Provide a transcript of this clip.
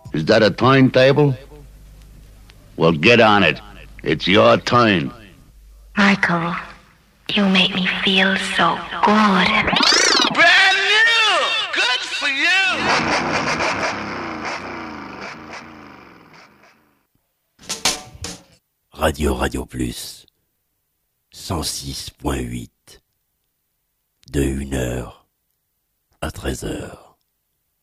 Is that a timetable? Well, get on it. It's your turn. Michael, you make me feel so good. Brand new! Good for you! Radio Plus 106.8 de 1h à 13h.